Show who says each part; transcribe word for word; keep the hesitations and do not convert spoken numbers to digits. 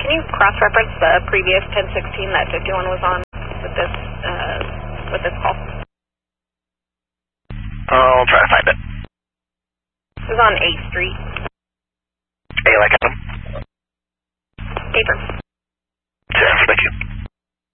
Speaker 1: can you cross-reference the previous ten sixteen that fifty-one was on with this, uh, with this call?
Speaker 2: I'll try to find it.
Speaker 1: It was on eighth Street.
Speaker 2: Hey, like him?
Speaker 1: Paper.